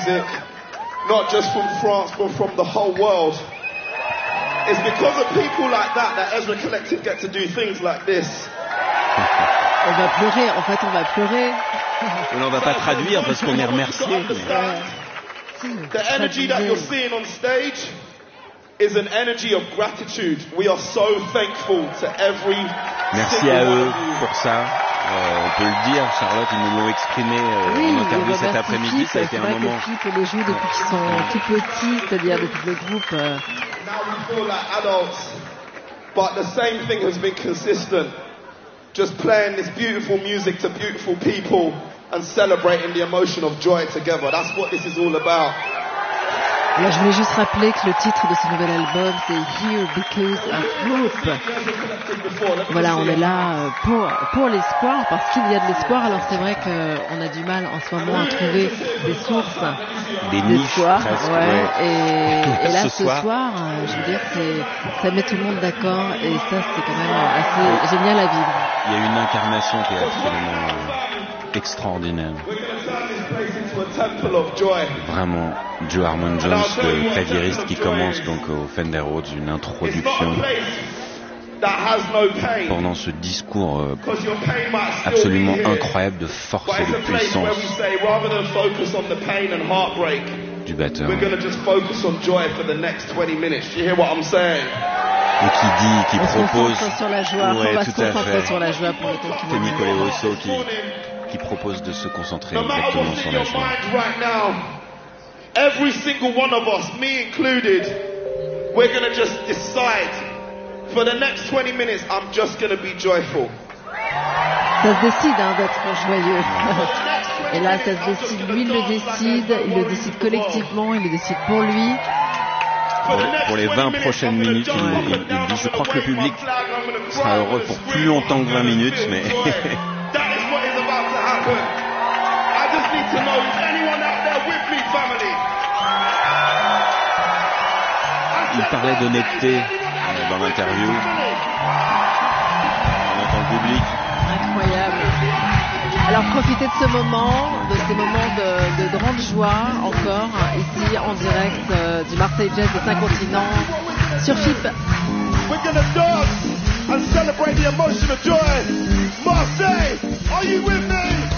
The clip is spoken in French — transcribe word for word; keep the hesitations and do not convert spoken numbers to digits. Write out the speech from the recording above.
music, not just from France, but from the whole world. It's because of people like that that Ezra Collective get to do things like this. On va pleurer, en fait on va pleurer. On ne va pas traduire parce qu'on est remercié. The energy that you're seeing on stage is an energy of gratitude. We are so thankful to every Merci à eux pour ça. Euh, on peut le dire, Charlotte, ils nous l'ont exprimé euh, oui, en interview cet après-midi. Ça a été un moment. C'est vrai que Pete les joue depuis qu'ils sont tout petits, c'est-à-dire depuis le groupe. Euh... Now we feel like adults, but the same thing has been consistent. Just playing this beautiful music to beautiful people and celebrating the emotion of joy together. That's what this is all about. Alors je voulais juste rappeler que le titre de ce nouvel album c'est Here Because of Hope. Voilà, on est là pour, pour l'espoir, parce qu'il y a de l'espoir. Alors c'est vrai qu'on a du mal en ce moment à trouver des sources des d'espoir. Presque, ouais. ouais. Et, et là ce ce soir, soir je veux dire, c'est, ça met tout le monde d'accord et ça c'est quand même assez génial à vivre. Il y a une incarnation qui est absolument euh, extraordinaire. Vraiment, Joe Harmon Jones, le claviériste qui commence donc au Fender Rhodes, une introduction pendant ce discours euh, absolument incroyable de force et de puissance du batteur. Et qui dit, qui on propose, se sur la joie, ouais, on va tout se à concentrer fait. sur la joie pour le temps qui C'est Nicolas Rousseau qui, qui propose de se concentrer exactement sur la joie. Every single one of us, me included, we're going to just decide for the next twenty minutes, I'm just going to be joyful. Ça se décide hein, d'être joyeux. Et là, ça se décide, lui il le décide, il le décide collectivement, il le décide pour lui. Pour, pour les vingt prochaines minutes, il, il, il dit, je crois que le public sera heureux pour plus longtemps que vingt minutes, mais... Il parlait d'honnêteté euh, dans l'interview. On entend le public. Incroyable. Alors profitez de ce moment, de ces moments de, de grande joie encore, ici en direct euh, du Marseille Jazz des cinq continents sur F I P. We're gonna dance and celebrate the emotion of joy. Marseille, are you with me?